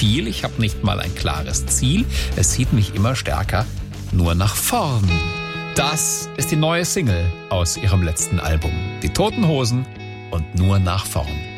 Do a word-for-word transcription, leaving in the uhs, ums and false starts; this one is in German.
viel, ich habe nicht mal ein klares Ziel. Es zieht mich immer stärker nur nach vorn. Das ist die neue Single aus ihrem letzten Album. Die Toten Hosen und Nur nach vorn.